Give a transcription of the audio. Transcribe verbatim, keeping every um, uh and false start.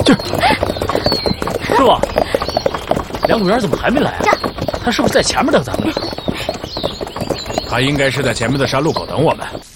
就是师傅，梁果园怎么还没来啊？他是不是在前面等咱们呢？ 他应该是在前面的山路口等我们。